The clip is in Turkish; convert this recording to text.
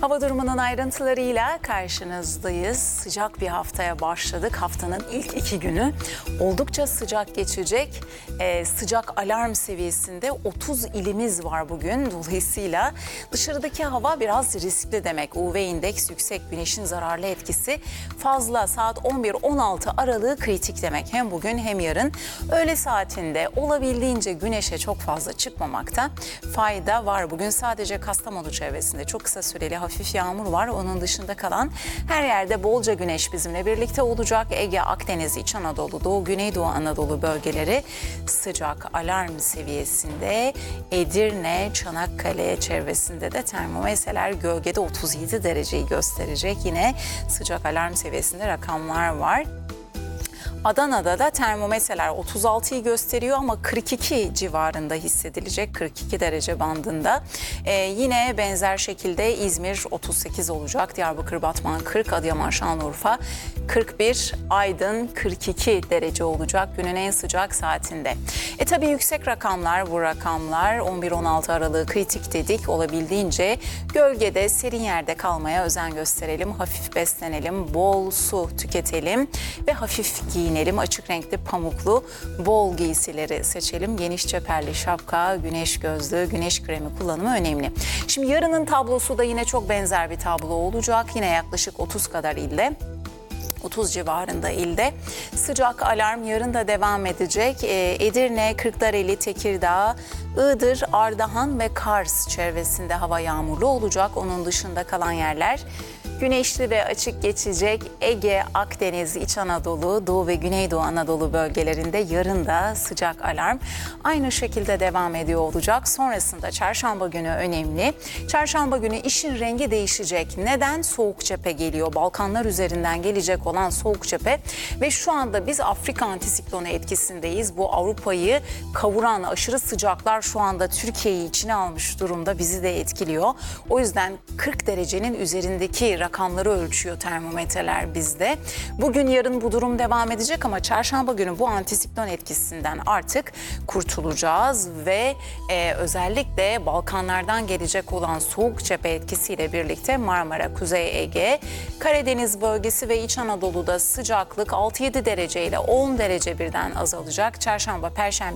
Hava durumunun ayrıntılarıyla karşınızdayız. Sıcak bir haftaya başladık. Haftanın ilk 2 günü oldukça sıcak geçecek. Sıcak alarm seviyesinde 30 ilimiz var bugün. Dolayısıyla dışarıdaki hava biraz riskli demek. UV indeks yüksek, güneşin zararlı etkisi fazla. Saat 11-16 aralığı kritik demek. Hem bugün hem yarın. Öğle saatinde olabildiğince güneşe çok fazla çıkmamakta fayda var. Bugün sadece Kastamonu çevresinde çok kısa süreli hafif yağmur var. Onun dışında kalan her yerde bolca güneş bizimle birlikte olacak. Ege, Akdeniz, İç Anadolu, Doğu, Güneydoğu Anadolu bölgeleri sıcak alarm seviyesinde. Edirne, Çanakkale çevresinde de termometreler gölgede 37 dereceyi gösterecek. Yine sıcak alarm seviyesinde rakamlar var. Adana'da da termometreler 36'yı gösteriyor ama 42 civarında hissedilecek, 42 derece bandında. Yine benzer şekilde İzmir 38 olacak, Diyarbakır, Batman 40, Adıyaman, Şanlıurfa 41, Aydın 42 derece olacak günün en sıcak saatinde. Tabii yüksek rakamlar, bu rakamlar 11-16 aralığı kritik dedik. Olabildiğince gölgede, serin yerde kalmaya özen gösterelim, hafif beslenelim, bol su tüketelim ve hafif giyinelim. Açık renkli pamuklu bol giysileri seçelim. Geniş çeperli şapka, güneş gözlüğü, güneş kremi kullanımı önemli. Şimdi yarının tablosu da yine çok benzer bir tablo olacak. Yine yaklaşık 30 kadar ilde. 30 civarında ilde sıcak alarm yarın da devam edecek. Edirne, Kırklareli, Tekirdağ, Iğdır, Ardahan ve Kars çevresinde hava yağmurlu olacak. Onun dışında kalan yerler güneşli ve açık geçecek. Ege, Akdeniz, İç Anadolu, Doğu ve Güneydoğu Anadolu bölgelerinde yarın da sıcak alarm aynı şekilde devam ediyor olacak. Sonrasında çarşamba günü önemli. Çarşamba günü işin rengi değişecek. Neden? Soğuk cephe geliyor. Balkanlar üzerinden gelecek olan soğuk cephe ve şu anda biz Afrika antisiklonu etkisindeyiz. Bu Avrupa'yı kavuran aşırı sıcaklar şu anda Türkiye'yi içine almış durumda. Bizi de etkiliyor. O yüzden 40 derecenin üzerindeki rakamları ölçüyor termometreler bizde. Bugün yarın bu durum devam edecek ama çarşamba günü bu antisiklon etkisinden artık kurtulacağız ve özellikle Balkanlardan gelecek olan soğuk cephe etkisiyle birlikte Marmara, Kuzey Ege, Karadeniz bölgesi ve İç Anadolu'da sıcaklık 6-7 derece ile 10 derece birden azalacak. Çarşamba, Perşembe